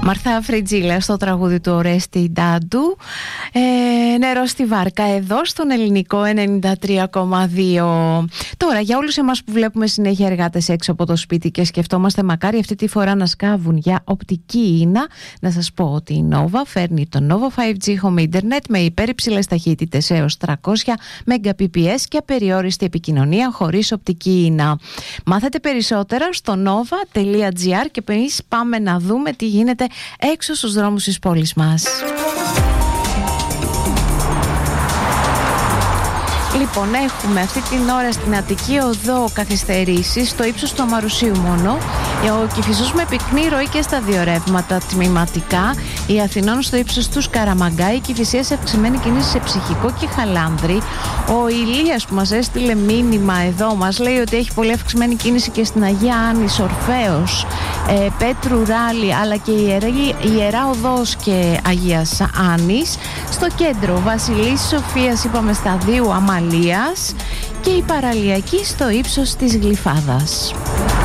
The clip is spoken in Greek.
Μαρθά Φριτζίλα στο τραγούδι του Ορέστη Ντάντου. Νερό στη βάρκα εδώ στον ελληνικό 93,2. Τώρα για όλους εμάς που βλέπουμε συνέχεια εργάτες έξω από το σπίτι και σκεφτόμαστε μακάρι αυτή τη φορά να σκάβουν για οπτική ίνα, να σας πω ότι η Nova φέρνει το Nova 5G Home Internet με υπέρυψηλες ταχύτητες έως 300 Mbps και απεριόριστη επικοινωνία χωρίς οπτική ίνα. Μάθετε περισσότερα στο nova.gr και εμείς πάμε να δούμε τι γίνεται έξω στους δρόμους της πόλης μας. Λοιπόν, έχουμε αυτή την ώρα στην Αττική Οδό καθυστερήσεις στο ύψος του Αμαρουσίου μόνο. Ο Κηφισός με πυκνή ροή και στα δύο ρεύματα τμηματικά. Η Αθηνών στο ύψος του Σκαραμαγκά. Η Κηφισία σε αυξημένη κίνηση σε Ψυχικό και Χαλάνδρη. Ο Ηλίας που μας έστειλε μήνυμα εδώ μας λέει ότι έχει πολύ αυξημένη κίνηση και στην Αγία Άννης, Ορφέως, Πέτρου Ράλη, αλλά και η Ιερά Οδός και Αγίας Άννης. Στο κέντρο Βασιλής Σοφίας είπαμε Σταδίου Αμαλίας και η Παραλιακή στο ύψος της Γλυφάδας.